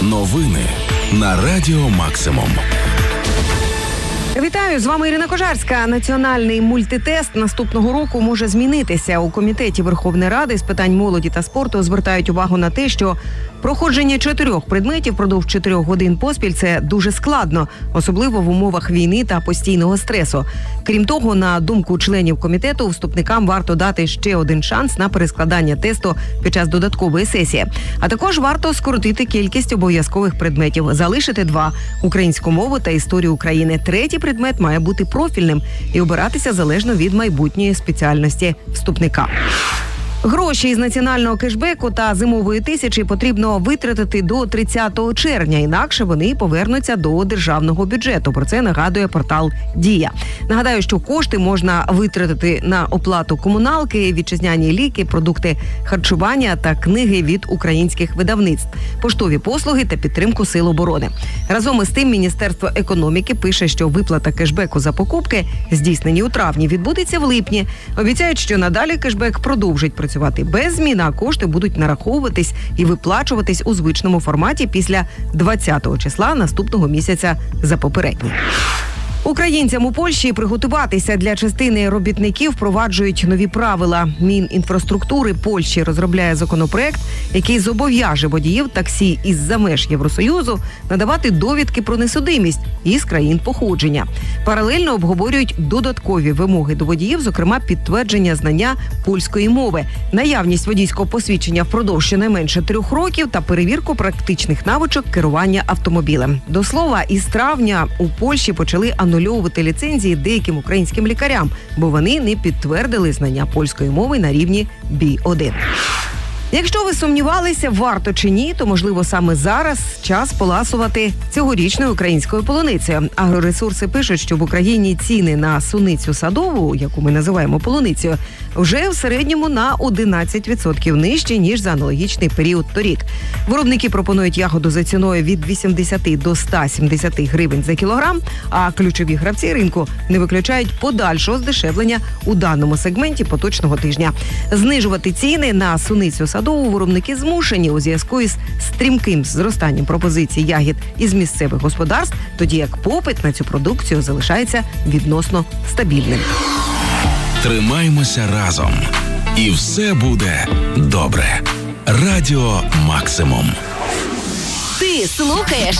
Новини на Радіо Максимум. Вітаю, з вами Ірина Кожарська. Національний мультитест наступного року може змінитися. У Комітеті Верховної Ради з питань молоді та спорту звертають увагу на те, що проходження 4 предметів впродовж 4 годин поспіль – це дуже складно, особливо в умовах війни та постійного стресу. Крім того, на думку членів комітету, вступникам варто дати ще один шанс на перескладання тесту під час додаткової сесії. А також варто скоротити кількість обов'язкових предметів, залишити 2 – українську мову та історію України. Третій предмет має бути профільним і обиратися залежно від майбутньої спеціальності вступника. Гроші із національного кешбеку та зимової тисячі потрібно витратити до 30 червня, інакше вони повернуться до державного бюджету. Про це нагадує портал «Дія». Нагадаю, що кошти можна витратити на оплату комуналки, вітчизняні ліки, продукти харчування та книги від українських видавництв, поштові послуги та підтримку Сил оборони. Разом із тим, Міністерство економіки пише, що виплата кешбеку за покупки, здійснені у травні, відбудеться в липні. Обіцяють, що надалі кешбек продовжить працювати без змін, а кошти будуть нараховуватись і виплачуватись у звичному форматі після 20-го числа наступного місяця за попередній. Українцям у Польщі приготуватися. Для частини робітників впроваджують нові правила. Мінінфраструктури Польщі розробляє законопроект, який зобов'яже водіїв таксі із-за меж Євросоюзу надавати довідки про несудимість із країн походження. Паралельно обговорюють додаткові вимоги до водіїв, зокрема підтвердження знання польської мови, наявність водійського посвідчення впродовж щонайменше 3 років та перевірку практичних навичок керування автомобілем. До слова, із травня у Польщі почали анульовувати ліцензії деяким українським лікарям, бо вони не підтвердили знання польської мови на рівні B1. Якщо ви сумнівалися, варто чи ні, то, можливо, саме зараз час поласувати цьогорічною українською полуницею. Агроресурси пишуть, що в Україні ціни на суницю садову, яку ми називаємо полуницею, вже в середньому на 11% нижчі, ніж за аналогічний період торік. Виробники пропонують ягоду за ціною від 80 до 170 гривень за кілограм, а ключові гравці ринку не виключають подальшого здешевлення у даному сегменті поточного тижня. Знижувати ціни на суницю садову виробники змушені у зв'язку із стрімким зростанням пропозицій ягід із місцевих господарств, тоді як попит на цю продукцію залишається відносно стабільним. Тримаймося разом. І все буде добре. Радіо Максимум. Ти слухаєш